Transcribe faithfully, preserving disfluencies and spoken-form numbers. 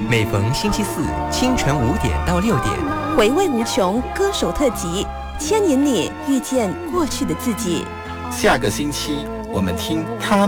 每逢星期四清晨五点到六点， 回味无穷歌手特辑，牵引你遇见过去的自己。 下个星期我们听他